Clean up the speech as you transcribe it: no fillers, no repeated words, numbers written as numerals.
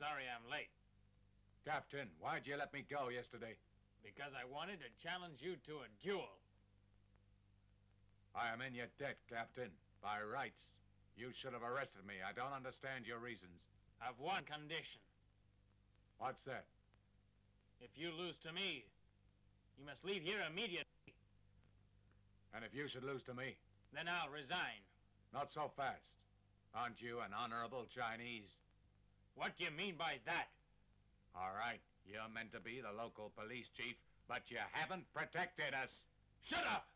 sorry I'm late. Captain, why'd you let me go yesterday? Because I wanted to challenge you to a duel. I am in your debt, Captain. By rights. You should have arrested me. I don't understand your reasons. I've one condition. What's that? If you lose to me, you must leave here immediately. And if you should lose to me? Then I'll resign. Not so fast. Aren't you an honorable Chinese? What do you mean by that? All right, you're meant to be the local police chief, but you haven't protected us. Shut up!